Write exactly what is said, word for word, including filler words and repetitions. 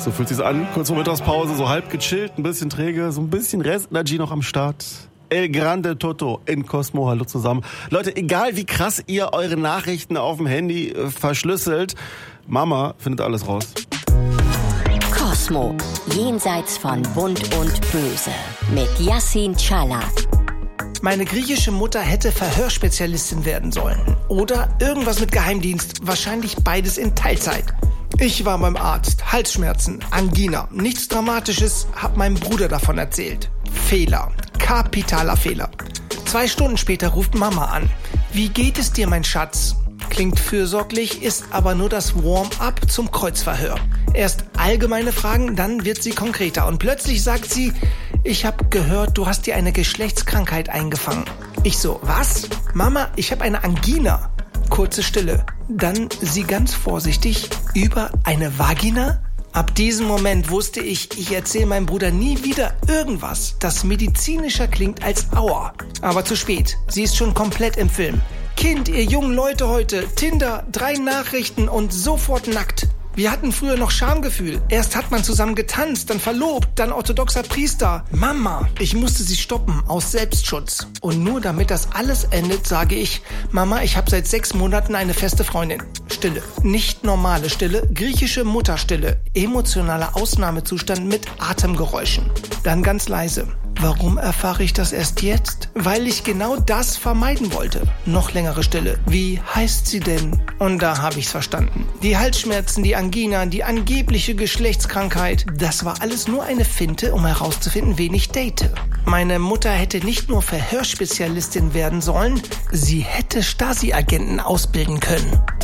So fühlt sich's an, kurz vor Mittagspause, so halb gechillt, ein bisschen träge, so ein bisschen Restenergie noch am Start. El Grande Toto in Cosmo, hallo zusammen. Leute, egal wie krass ihr eure Nachrichten auf dem Handy äh, verschlüsselt, Mama findet alles raus. Cosmo, jenseits von Bunt und Böse, mit Yassin Çala. Meine griechische Mutter hätte Verhörspezialistin werden sollen. Oder irgendwas mit Geheimdienst, wahrscheinlich beides in Teilzeit. Ich war beim Arzt, Halsschmerzen, Angina, nichts Dramatisches, hab meinem Bruder davon erzählt. Fehler, kapitaler Fehler. Zwei Stunden später ruft Mama an. Wie geht es dir, mein Schatz? Klingt fürsorglich, ist aber nur das Warm-up zum Kreuzverhör. Erst allgemeine Fragen, dann wird sie konkreter. Und plötzlich sagt sie, ich habe gehört, du hast dir eine Geschlechtskrankheit eingefangen. Ich so, was? Mama, ich habe eine Angina. Kurze Stille. Dann sie ganz vorsichtig, über eine Vagina? Ab diesem Moment wusste ich, ich erzähle meinem Bruder nie wieder irgendwas, das medizinischer klingt als Aua. Aber zu spät. Sie ist schon komplett im Film. Kind, ihr jungen Leute heute, Tinder, drei Nachrichten und sofort nackt. Wir hatten früher noch Schamgefühl. Erst hat man zusammen getanzt, dann verlobt, dann orthodoxer Priester. Mama, ich musste sie stoppen, aus Selbstschutz. Und nur damit das alles endet, sage ich, Mama, ich habe seit sechs Monaten eine feste Freundin. Stille. Nicht normale Stille, griechische Mutterstille. Emotionaler Ausnahmezustand mit Atemgeräuschen. Dann ganz leise. Warum erfahre ich das erst jetzt? Weil ich genau das vermeiden wollte. Noch längere Stille. Wie heißt sie denn? Und da habe ich's verstanden. Die Halsschmerzen, die Angina, die angebliche Geschlechtskrankheit. Das war alles nur eine Finte, um herauszufinden, wen ich date. Meine Mutter hätte nicht nur Verhörspezialistin werden sollen, sie hätte Stasi-Agenten ausbilden können.